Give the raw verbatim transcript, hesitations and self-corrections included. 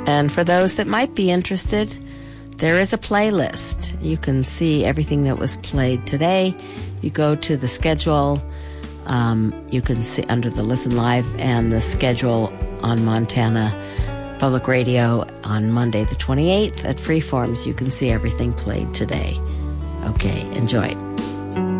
And for those that might be interested, there is a playlist. You can see everything that was played today. You go to the schedule. Um, you can see under the Listen Live and the schedule on Montana Public Radio on Monday the twenty-eighth at Freeforms. You can see everything played today. Okay, enjoy it.